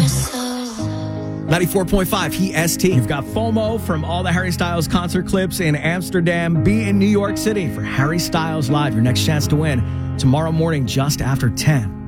94.5 EST. You've got FOMO from all the Harry Styles concert clips in Amsterdam. Be in New York City for Harry Styles Live. Your next chance to win tomorrow morning just after 10.